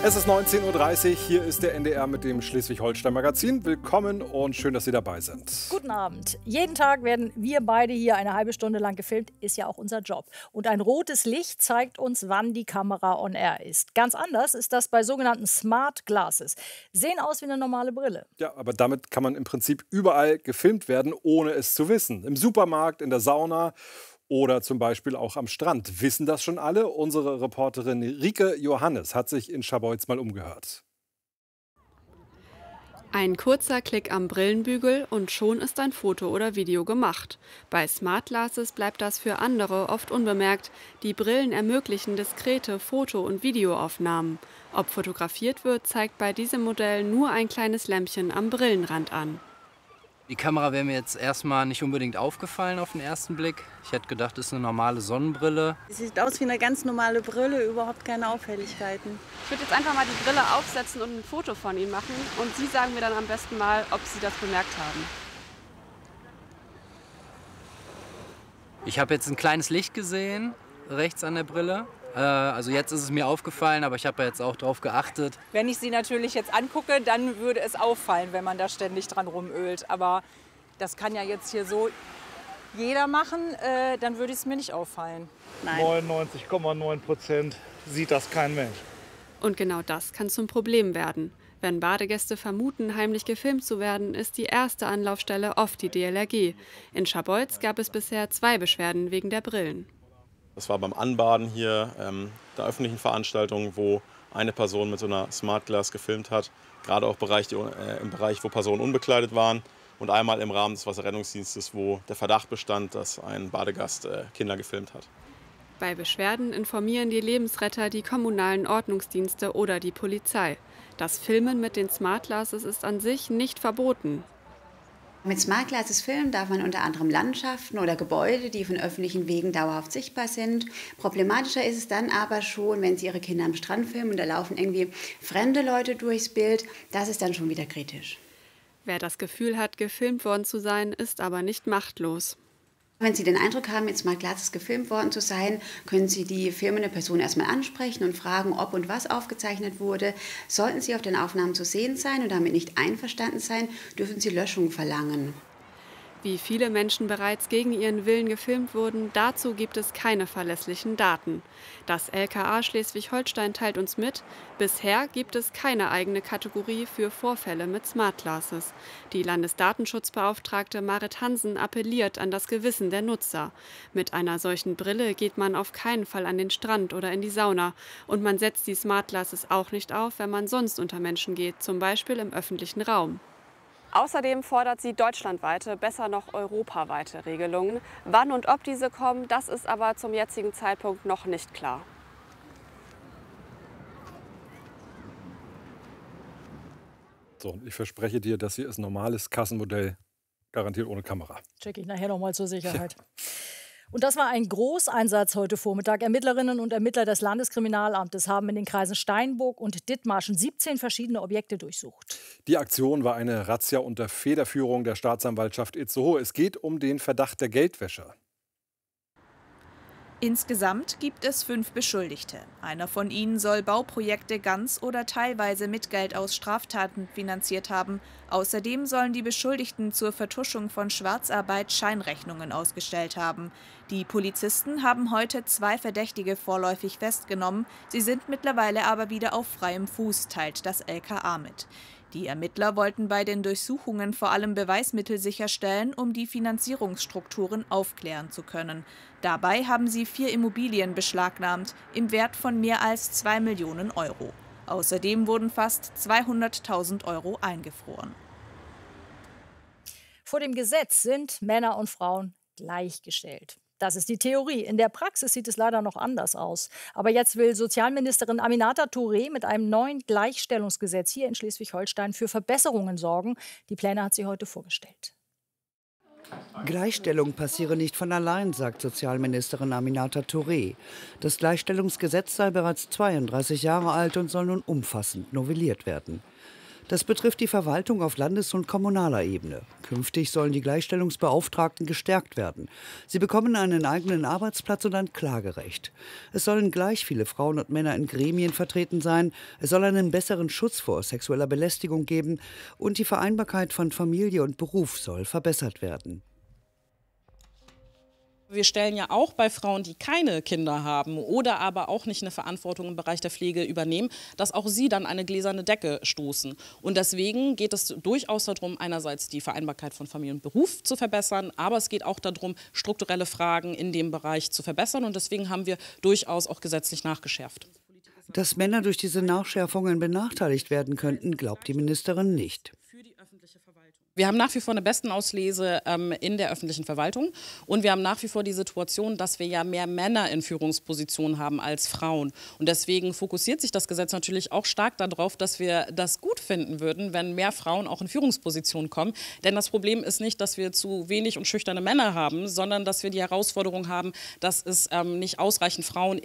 Es ist 19:30 Uhr, hier ist der NDR mit dem Schleswig-Holstein-Magazin. Willkommen und schön, dass Sie dabei sind. Guten Abend. Jeden Tag werden wir beide hier eine halbe Stunde lang gefilmt, ist ja auch unser Job. Und ein rotes Licht zeigt uns, wann die Kamera on air ist. Ganz anders ist das bei sogenannten Smart Glasses. Sehen aus wie eine normale Brille. Ja, aber damit kann man im Prinzip überall gefilmt werden, ohne es zu wissen. Im Supermarkt, in der Sauna oder zum Beispiel auch am Strand. Wissen das schon alle? Unsere Reporterin Rike Johannes hat sich in Scharbeutz mal umgehört. Ein kurzer Klick am Brillenbügel und schon ist ein Foto oder Video gemacht. Bei Smart Glasses bleibt das für andere oft unbemerkt. Die Brillen ermöglichen diskrete Foto- und Videoaufnahmen. Ob fotografiert wird, zeigt bei diesem Modell nur ein kleines Lämpchen am Brillenrand an. Die Kamera wäre mir jetzt erstmal nicht unbedingt aufgefallen auf den ersten Blick. Ich hätte gedacht, das ist eine normale Sonnenbrille. Es sieht aus wie eine ganz normale Brille, überhaupt keine Auffälligkeiten. Ich würde jetzt einfach mal die Brille aufsetzen und ein Foto von Ihnen machen. Und Sie sagen mir dann am besten mal, ob Sie das bemerkt haben. Ich habe jetzt ein kleines Licht gesehen, rechts an der Brille. Also jetzt ist es mir aufgefallen, aber ich habe ja jetzt auch darauf geachtet. Wenn ich sie natürlich jetzt angucke, dann würde es auffallen, wenn man da ständig dran rumölt. Aber das kann ja jetzt hier so jeder machen, dann würde es mir nicht auffallen. 99,9% sieht das kein Mensch. Und genau das kann zum Problem werden. Wenn Badegäste vermuten, heimlich gefilmt zu werden, ist die erste Anlaufstelle oft die DLRG. In Scharbeutz gab es bisher 2 Beschwerden wegen der Brillen. Das war beim Anbaden hier der öffentlichen Veranstaltung, wo eine Person mit so einer Smart Glass gefilmt hat. Gerade auch im Bereich, wo Personen unbekleidet waren. Und einmal im Rahmen des Wasserrettungsdienstes, wo der Verdacht bestand, dass ein Badegast Kinder gefilmt hat. Bei Beschwerden informieren die Lebensretter die kommunalen Ordnungsdienste oder die Polizei. Das Filmen mit den Smart Glasses ist an sich nicht verboten. Mit Smart Glasses filmen darf man unter anderem Landschaften oder Gebäude, die von öffentlichen Wegen dauerhaft sichtbar sind. Problematischer ist es dann aber schon, wenn Sie Ihre Kinder am Strand filmen und da laufen irgendwie fremde Leute durchs Bild. Das ist dann schon wieder kritisch. Wer das Gefühl hat, gefilmt worden zu sein, ist aber nicht machtlos. Wenn Sie den Eindruck haben, mit Smart Glasses gefilmt worden zu sein, können Sie die filmende Person erstmal ansprechen und fragen, ob und was aufgezeichnet wurde. Sollten Sie auf den Aufnahmen zu sehen sein und damit nicht einverstanden sein, dürfen Sie Löschung verlangen. Wie viele Menschen bereits gegen ihren Willen gefilmt wurden, dazu gibt es keine verlässlichen Daten. Das LKA Schleswig-Holstein teilt uns mit, bisher gibt es keine eigene Kategorie für Vorfälle mit Smart Glasses. Die Landesdatenschutzbeauftragte Marit Hansen appelliert an das Gewissen der Nutzer. Mit einer solchen Brille geht man auf keinen Fall an den Strand oder in die Sauna. Und man setzt die Smart Glasses auch nicht auf, wenn man sonst unter Menschen geht, zum Beispiel im öffentlichen Raum. Außerdem fordert sie deutschlandweite, besser noch europaweite Regelungen. Wann und ob diese kommen, das ist aber zum jetzigen Zeitpunkt noch nicht klar. So, ich verspreche dir, das hier ist ein normales Kassenmodell, garantiert ohne Kamera. Check ich nachher noch mal zur Sicherheit. Ja. Und das war ein Großeinsatz heute Vormittag. Ermittlerinnen und Ermittler des Landeskriminalamtes haben in den Kreisen Steinburg und Dithmarschen 17 verschiedene Objekte durchsucht. Die Aktion war eine Razzia unter Federführung der Staatsanwaltschaft Itzehoe. Es geht um den Verdacht der Geldwäsche. Insgesamt gibt es 5 Beschuldigte. Einer von ihnen soll Bauprojekte ganz oder teilweise mit Geld aus Straftaten finanziert haben. Außerdem sollen die Beschuldigten zur Vertuschung von Schwarzarbeit Scheinrechnungen ausgestellt haben. Die Polizisten haben heute 2 Verdächtige vorläufig festgenommen. Sie sind mittlerweile aber wieder auf freiem Fuß, teilt das LKA mit. Die Ermittler wollten bei den Durchsuchungen vor allem Beweismittel sicherstellen, um die Finanzierungsstrukturen aufklären zu können. Dabei haben sie 4 Immobilien beschlagnahmt, im Wert von mehr als 2 Millionen Euro. Außerdem wurden fast 200.000 Euro eingefroren. Vor dem Gesetz sind Männer und Frauen gleichgestellt. Das ist die Theorie. In der Praxis sieht es leider noch anders aus. Aber jetzt will Sozialministerin Aminata Touré mit einem neuen Gleichstellungsgesetz hier in Schleswig-Holstein für Verbesserungen sorgen. Die Pläne hat sie heute vorgestellt. Gleichstellung passiere nicht von allein, sagt Sozialministerin Aminata Touré. Das Gleichstellungsgesetz sei bereits 32 Jahre alt und soll nun umfassend novelliert werden. Das betrifft die Verwaltung auf Landes- und kommunaler Ebene. Künftig sollen die Gleichstellungsbeauftragten gestärkt werden. Sie bekommen einen eigenen Arbeitsplatz und ein Klagerecht. Es sollen gleich viele Frauen und Männer in Gremien vertreten sein. Es soll einen besseren Schutz vor sexueller Belästigung geben. Und die Vereinbarkeit von Familie und Beruf soll verbessert werden. Wir stellen ja auch bei Frauen, die keine Kinder haben oder aber auch nicht eine Verantwortung im Bereich der Pflege übernehmen, dass auch sie dann eine gläserne Decke stoßen. Und deswegen geht es durchaus darum, einerseits die Vereinbarkeit von Familie und Beruf zu verbessern, aber es geht auch darum, strukturelle Fragen in dem Bereich zu verbessern. Und deswegen haben wir durchaus auch gesetzlich nachgeschärft. Dass Männer durch diese Nachschärfungen benachteiligt werden könnten, glaubt die Ministerin nicht. Wir haben nach wie vor eine Bestenauslese in der öffentlichen Verwaltung und wir haben nach wie vor die Situation, dass wir ja mehr Männer in Führungspositionen haben als Frauen. Und deswegen fokussiert sich das Gesetz natürlich auch stark darauf, dass wir das gut finden würden, wenn mehr Frauen auch in Führungspositionen kommen. Denn das Problem ist nicht, dass wir zu wenig und schüchterne Männer haben, sondern dass wir die Herausforderung haben, dass es nicht ausreichend Frauen